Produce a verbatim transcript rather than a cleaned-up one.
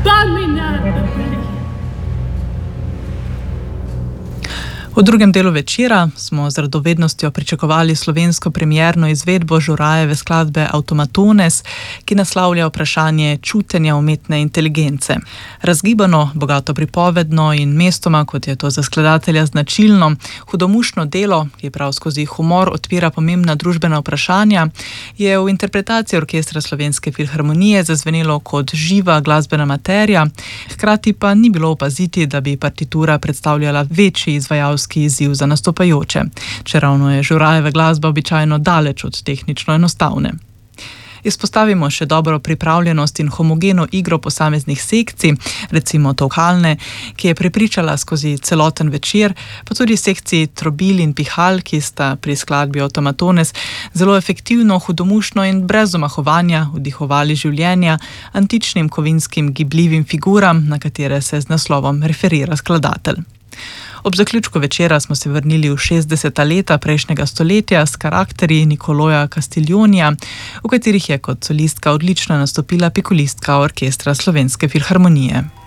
V drugem delu večera smo z radovednostjo pričakovali slovensko premierno izvedbo Žurajeve skladbe Automatones, ki naslavlja vprašanje čutenja umetne inteligence. Razgibano, bogato pripovedno in mestoma, kot je to za skladatelja značilno, hudomušno delo, ki prav skozi humor odpira pomembna družbena vprašanja, je v interpretaciji orkestra Slovenske filharmonije zazvenelo kot živa glasbena materija, hkrati pa ni bilo opaziti, da bi partitura predstavljala večji izvajalski izziv za nastopajoče, čeravno je Žurajeva glasba običajno daleč od tehnično enostavne. Izpostavimo še dobro pripravljenost in homogeno igro posameznih sekcij, recimo tolkalne, ki je prepričala skozi celoten večer, pa tudi sekciji trobil in pihal, ki sta pri skladbi Automatones zelo efektivno, hudomušno in brez omahovanja vdihovali življenja antičnim kovinskim gibljivim figuram, na katere se z naslovom referira skladatelj. Ob zaključku večera smo se vrnili v šestdeseta leta prejšnjega stoletja s karakterji Nicoloja Castiglionija, v katerih je kot solistka odlično nastopila pikolistka orkestra Slovenske filharmonije.